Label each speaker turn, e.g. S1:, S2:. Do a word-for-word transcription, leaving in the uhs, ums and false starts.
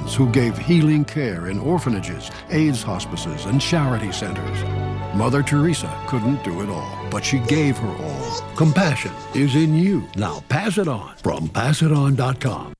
S1: nurses who gave healing care in orphanages, AIDS hospices, and charity centers. Mother Teresa couldn't do it all, but she gave her all. Compassion is in you. Now pass it on from pass it on dot com.